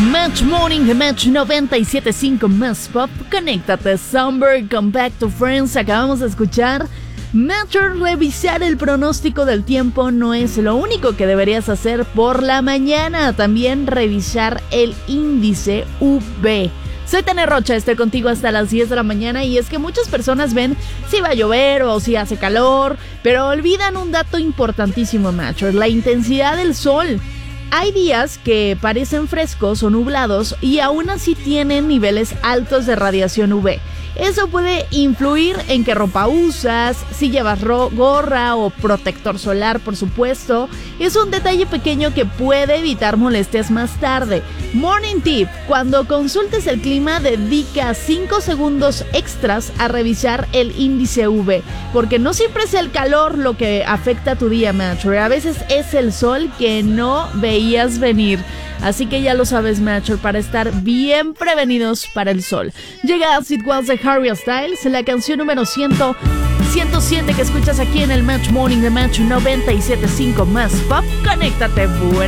Match Morning de Match 97.5 más pop. Conéctate, Summer, Come Back to Friends. Acabamos de escuchar. Matcher, revisar el pronóstico del tiempo no es lo único que deberías hacer por la mañana. También revisar el índice UV. Soy Tania Rocha, estoy contigo hasta las 10 de la mañana y es que muchas personas ven si va a llover o si hace calor, pero olvidan un dato importantísimo, Matcher, la intensidad del sol. Hay días que parecen frescos o nublados y aún así tienen niveles altos de radiación UV. Eso puede influir en qué ropa usas, si llevas gorra o protector solar, por supuesto. Es un detalle pequeño que puede evitar molestias más tarde. Morning tip: cuando consultes el clima, dedica 5 segundos extras a revisar el índice UV, porque no siempre es el calor lo que afecta a tu día, Matcher. A veces es el sol que no veías venir. Así que ya lo sabes, Matcher, para estar bien prevenidos para el sol. Llega As It Was de Harry Styles, la canción número 107 que escuchas aquí en el Match Morning de Match 97.5 más pop. Conéctate, buena